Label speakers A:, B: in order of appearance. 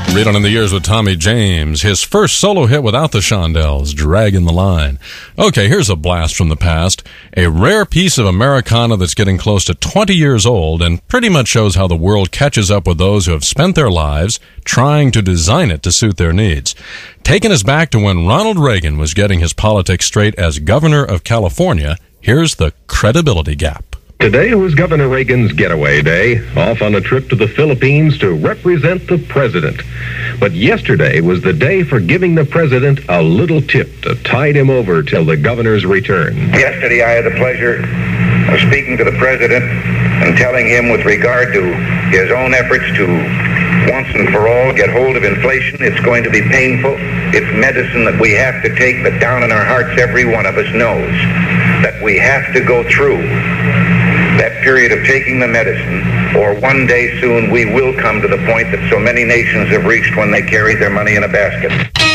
A: Read on in the Years with Tommy James. His first solo hit without the Shondells, Dragging the Line. Okay, here's a blast from the past. A rare piece of Americana that's getting close to 20 years old and pretty much shows how the world catches up with those who have spent their lives trying to design it to suit their needs. Taking us back to when Ronald Reagan was getting his politics straight as governor of California, here's the credibility gap.
B: Today was Governor Reagan's getaway day, off on a trip to the Philippines to represent the president. But yesterday was the day for giving the president a little tip to tide him over till the governor's return.
C: Yesterday I had the pleasure of speaking to the president and telling him with regard to his own efforts to once and for all get hold of inflation. It's going to be painful. It's medicine that we have to take, but down in our hearts every one of us knows that we have to go through that period of taking the medicine, or one day soon we will come to the point that so many nations have reached when they carry their money in a basket.